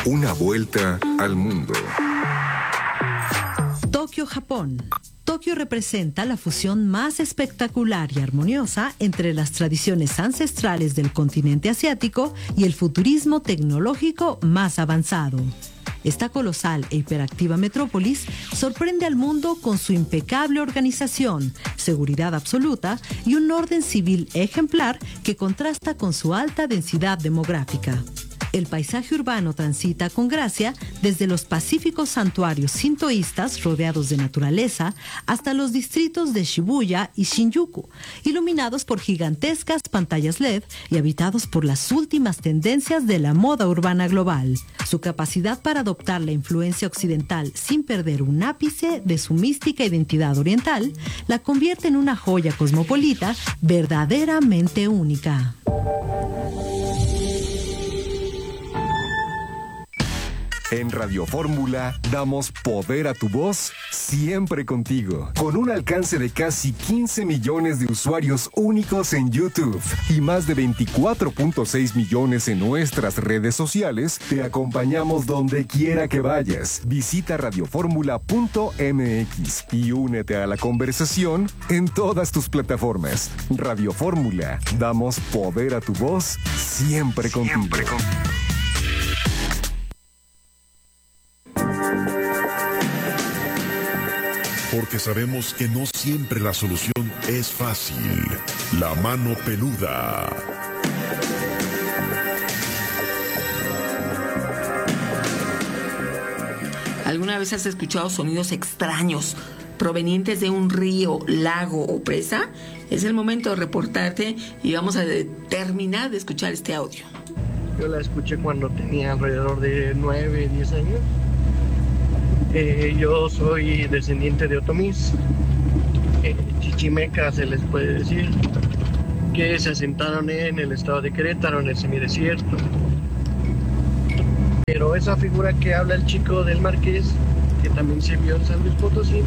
Una vuelta al mundo. Tokio, Japón. Tokio representa la fusión más espectacular y armoniosa entre las tradiciones ancestrales del continente asiático y el futurismo tecnológico más avanzado. Esta colosal e hiperactiva metrópolis sorprende al mundo con su impecable organización, seguridad absoluta y un orden civil ejemplar que contrasta con su alta densidad demográfica. El paisaje urbano transita con gracia desde los pacíficos santuarios sintoístas rodeados de naturaleza hasta los distritos de Shibuya y Shinjuku, iluminados por gigantescas pantallas LED y habitados por las últimas tendencias de la moda urbana global. Su capacidad para adoptar la influencia occidental sin perder un ápice de su mística identidad oriental la convierte en una joya cosmopolita verdaderamente única. En Radio Fórmula damos poder a tu voz siempre contigo. Con un alcance de casi 15 millones de usuarios únicos en YouTube y más de 24.6 millones en nuestras redes sociales, te acompañamos donde quiera que vayas. Visita radioformula.mx y únete a la conversación en todas tus plataformas. Radio Fórmula, damos poder a tu voz siempre contigo. Porque sabemos que no siempre la solución es fácil. La mano peluda. ¿Alguna vez has escuchado sonidos extraños provenientes de un río, lago o presa? Es el momento de reportarte y vamos a terminar de escuchar este audio. Yo la escuché cuando tenía alrededor de 9, 10 años. Yo soy descendiente de otomís, chichimeca se les puede decir, que se asentaron en el estado de Querétaro, en el semidesierto. Pero esa figura que habla el chico del Marqués, que también se vio en San Luis Potosí,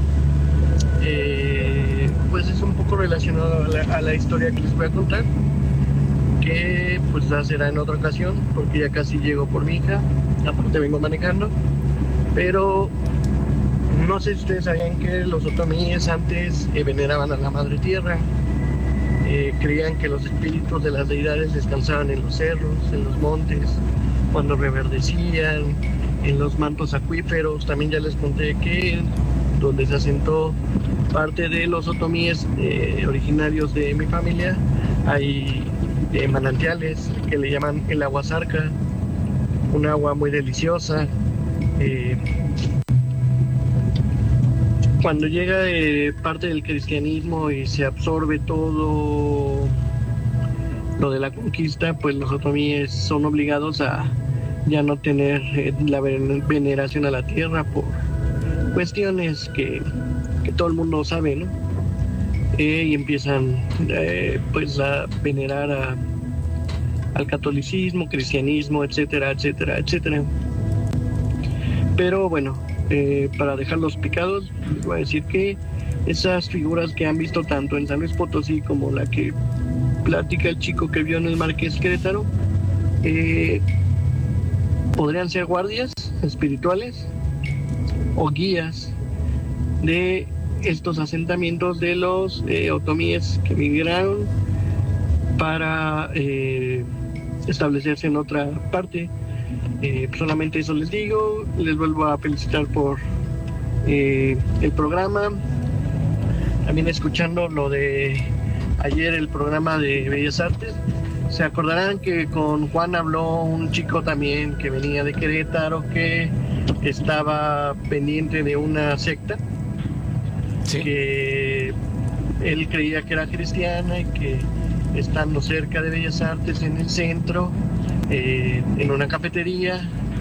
pues es un poco relacionado a la historia que les voy a contar, que pues ya será en otra ocasión, porque ya casi llego por mi hija, aparte vengo manejando. Pero no sé si ustedes sabían que los otomíes antes veneraban a la Madre Tierra, creían que los espíritus de las deidades descansaban en los cerros, en los montes, cuando reverdecían, en los mantos acuíferos. También ya les conté que donde se asentó parte de los otomíes originarios de mi familia, hay manantiales que le llaman el agua zarca, un agua muy deliciosa. Cuando llega parte del cristianismo y se absorbe todo lo de la conquista, pues los otomíes son obligados a ya no tener la veneración a la tierra por cuestiones que todo el mundo sabe, ¿no? Y empiezan pues a venerar al catolicismo, cristianismo, etcétera, etcétera, etcétera. Pero bueno, para dejarlos picados, les voy a decir que esas figuras que han visto tanto en San Luis Potosí como la que platica el chico que vio en el Marqués Querétaro, podrían ser guardias espirituales o guías de estos asentamientos de los otomíes que migraron para establecerse en otra parte. Solamente eso les digo. Les vuelvo a felicitar por el programa. También escuchando lo de ayer, el programa de Bellas Artes, se acordarán que con Juan habló un chico también que venía de Querétaro, que estaba pendiente de una secta, ¿sí?, que él creía que era cristiana y que estando cerca de Bellas Artes en el centro, en una cafetería,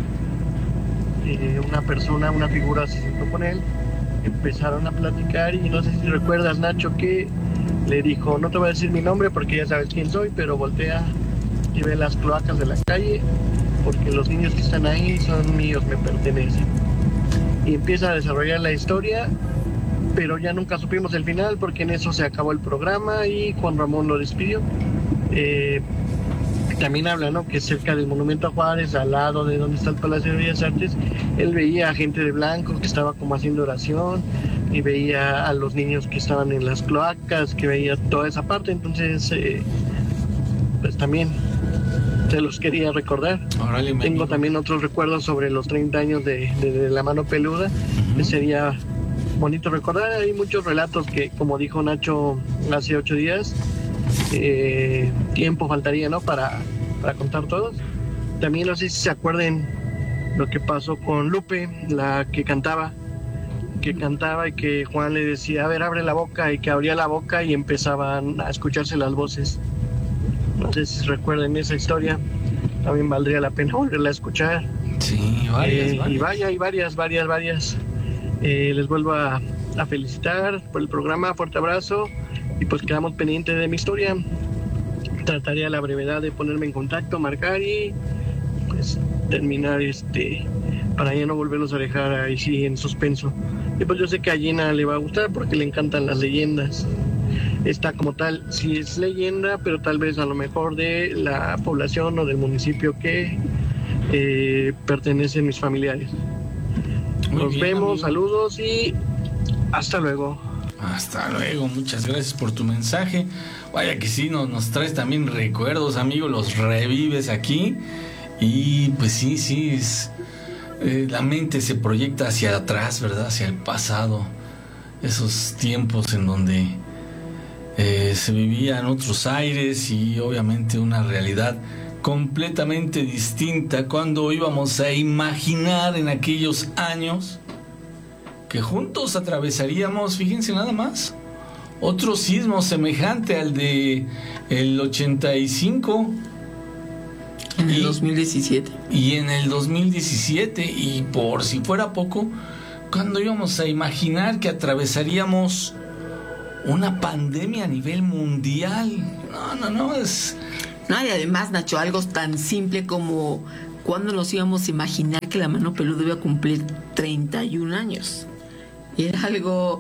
una figura se sentó con él, empezaron a platicar y no sé si recuerdas, Nacho, que le dijo: no te voy a decir mi nombre porque ya sabes quién soy, pero voltea y ve las cloacas de la calle porque los niños que están ahí son míos, me pertenecen. Y empieza a desarrollar la historia, pero ya nunca supimos el final porque en eso se acabó el programa y Juan Ramón lo despidió. también habla, ¿no?, que cerca del Monumento a Juárez, al lado de donde está el Palacio de Bellas Artes, él veía a gente de blanco que estaba como haciendo oración, y veía a los niños que estaban en las cloacas, que veía toda esa parte. Entonces pues también se los quería recordar. Tengo también otros recuerdos sobre los 30 años de La Mano Peluda, que sería bonito recordar. Hay muchos relatos que, como dijo Nacho hace 8 días, tiempo faltaría, ¿no?, para contar todos. También no sé si se acuerden lo que pasó con Lupe, la que cantaba y que Juan le decía, a ver, abre la boca, y que abría la boca y empezaban a escucharse las voces. No sé si recuerden esa historia, también valdría la pena volverla a escuchar. Sí, varias. Y varias. Les vuelvo a felicitar por el programa, fuerte abrazo, y pues quedamos pendientes de mi historia. Trataré a la brevedad de ponerme en contacto, marcar y pues terminar para ya no volvernos a dejar ahí sí en suspenso. Y pues yo sé que a Gina le va a gustar porque le encantan las leyendas. Esta como tal sí es leyenda, pero tal vez a lo mejor de la población o del municipio que pertenecen mis familiares. Nos vemos, amigo. Saludos y hasta luego. Hasta luego, muchas gracias por tu mensaje. Vaya que sí, nos traes también recuerdos, amigo, los revives aquí. Y pues sí, la mente se proyecta hacia atrás, ¿verdad? Hacia el pasado. Esos tiempos en donde se vivían otros aires y obviamente una realidad completamente distinta, cuando íbamos a imaginar en aquellos años que juntos atravesaríamos, fíjense nada más, otro sismo semejante al de el 85 en el 2017 y en el 2017, y por si fuera poco, cuando íbamos a imaginar que atravesaríamos una pandemia a nivel mundial. No, y además, Nacho, algo tan simple como cuando nos íbamos a imaginar que La Mano Peluda iba a cumplir 31 años. Y era algo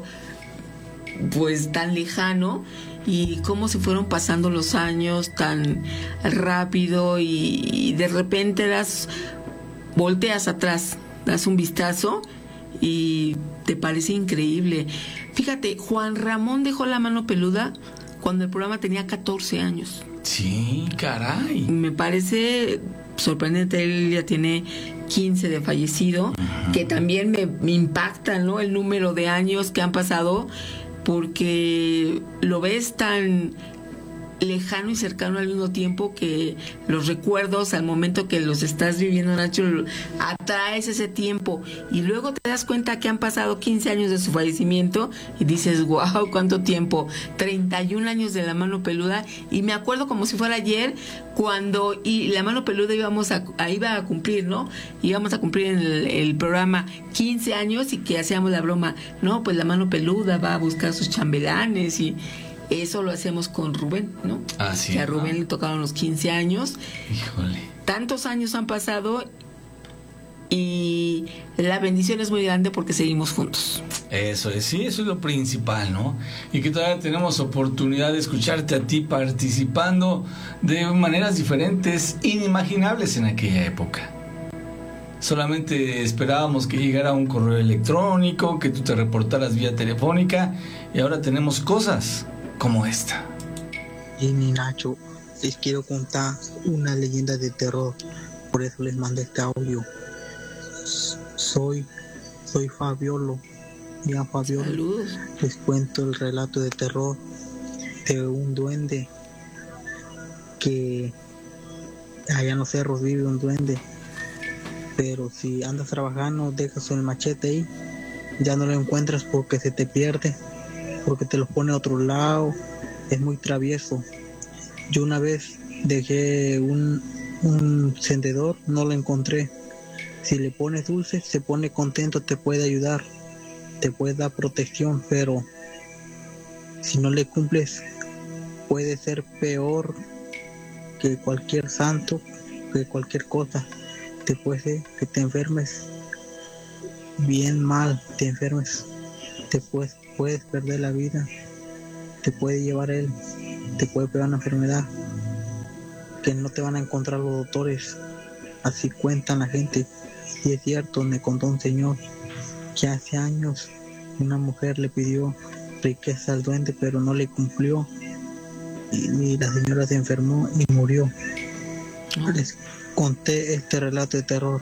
pues tan lejano, y cómo se fueron pasando los años tan rápido, y de repente volteas atrás, das un vistazo y te parece increíble. Fíjate, Juan Ramón dejó La Mano Peluda cuando el programa tenía 14 años. Sí, caray. Me parece sorprendente, él ya tiene 15 de fallecido, que también me impacta, ¿no?, el número de años que han pasado, porque lo ves tan lejano y cercano al mismo tiempo, que los recuerdos al momento que los estás viviendo, Nacho, atraes ese tiempo, y luego te das cuenta que han pasado 15 años de su fallecimiento y dices, wow, cuánto tiempo, 31 años de La Mano Peluda. Y me acuerdo como si fuera ayer, cuando La Mano Peluda iba a cumplir, ¿no? Íbamos a cumplir en el programa 15 años, y que hacíamos la broma, no, pues La Mano Peluda va a buscar sus chambelanes, y eso lo hacemos con Rubén, ¿no? Así que a Rubén le tocaron los 15 años. Híjole. Tantos años han pasado y la bendición es muy grande porque seguimos juntos. Eso es lo principal, ¿no? Y que todavía tenemos oportunidad de escucharte a ti participando de maneras diferentes, inimaginables en aquella época. Solamente esperábamos que llegara un correo electrónico, que tú te reportaras vía telefónica, y ahora tenemos cosas como esta. Y ni Nacho, les quiero contar una leyenda de terror, por eso les mandé este audio. Soy Fabiolo, ya Fabiolo. Saludos. Les cuento el relato de terror de un duende que allá en los cerros vive un duende, pero si andas trabajando, dejas el machete ahí, ya no lo encuentras porque se te pierde, porque te lo pone a otro lado, es muy travieso. Yo una vez dejé un encendedor, no lo encontré. Si le pones dulce, se pone contento, te puede ayudar, te puede dar protección, pero si no le cumples, puede ser peor que cualquier santo, que cualquier cosa. Te puede ser que te enfermes bien mal, te puedes perder la vida, te puede llevar él, te puede pegar una enfermedad, que no te van a encontrar los doctores. Así cuentan la gente. Y es cierto, me contó un señor que hace años una mujer le pidió riqueza al duende, pero no le cumplió. Y la señora se enfermó y murió. Les conté este relato de terror.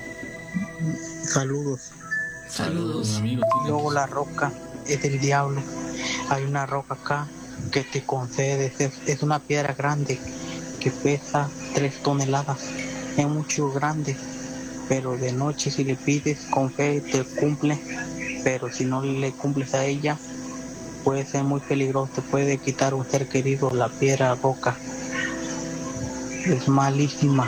Saludos. Saludos, amigo. Luego la roca es del diablo. Hay una roca acá que te concede. Es una piedra grande que pesa 3 toneladas. Es mucho grande, pero de noche si le pides con fe te cumple, pero si no le cumples a ella puede ser muy peligroso, te puede quitar un ser querido. La piedra roca es malísima.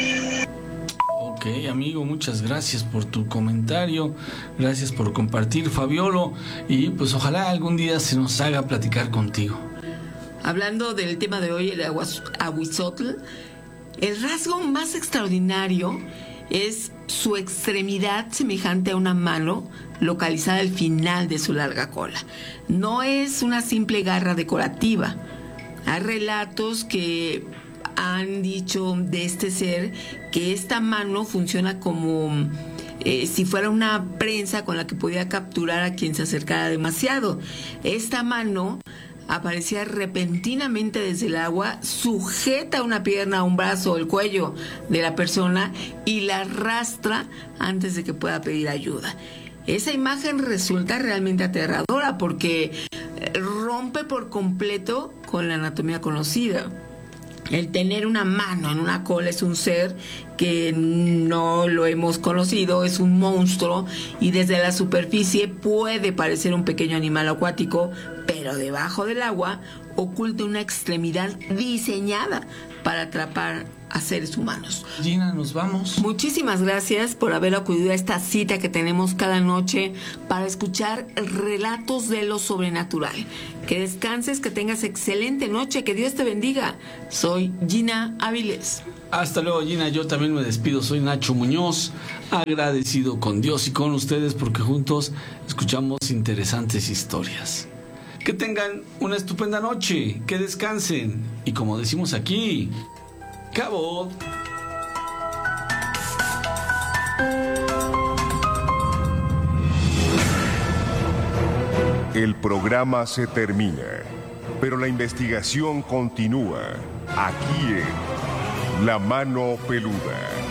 Ok, amigo, muchas gracias por tu comentario, gracias por compartir, Fabiolo, y pues ojalá algún día se nos haga platicar contigo. Hablando del tema de hoy, el ahuizotl, el rasgo más extraordinario es su extremidad semejante a una mano localizada al final de su larga cola. No es una simple garra decorativa. Hay relatos que han dicho de este ser que esta mano funciona como si fuera una prensa con la que podía capturar a quien se acercara demasiado. Esta mano aparecía repentinamente desde el agua, sujeta una pierna, un brazo o el cuello de la persona y la arrastra antes de que pueda pedir ayuda. Esa imagen resulta realmente aterradora porque rompe por completo con la anatomía conocida. El tener una mano en una cola es un ser que no lo hemos conocido, es un monstruo y desde la superficie puede parecer un pequeño animal acuático, pero debajo del agua oculta una extremidad diseñada para atrapar a seres humanos. Gina, nos vamos. Muchísimas gracias por haber acudido a esta cita que tenemos cada noche para escuchar relatos de lo sobrenatural. Que descanses, que tengas excelente noche, que Dios te bendiga. Soy Gina Áviles. Hasta luego, Gina. Yo también me despido. Soy Nacho Muñoz, agradecido con Dios y con ustedes porque juntos escuchamos interesantes historias. Que tengan una estupenda noche, que descansen y como decimos aquí, ¡cabo! El programa se termina, pero la investigación continúa aquí en La Mano Peluda.